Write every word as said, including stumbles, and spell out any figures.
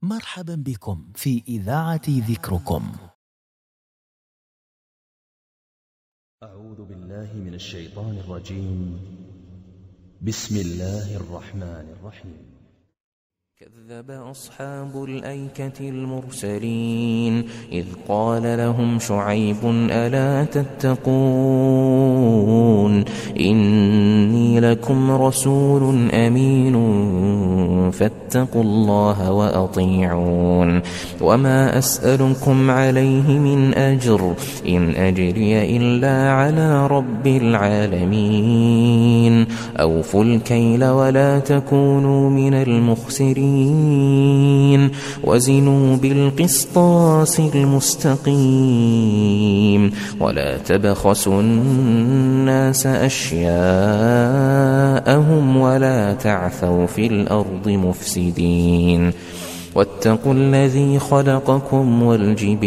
مرحبا بكم في إذاعة ذكركم. أعوذ بالله من الشيطان الرجيم. بسم الله الرحمن الرحيم. كذب أصحاب الأيكة المرسلين إذ قال لهم شعيب ألا تتقون إني لكم رسول أمين فاتقوا الله وأطيعون وما أسألكم عليه من أجر إن أجري إلا على رب العالمين أوفوا الكيل ولا تكونوا من المخسرين وزنوا بالقسطاس المستقيم ولا تبخسوا الناس أشياءهم ولا تعثوا في الأرض مفسدين واتقوا الذي خلقكم والجبال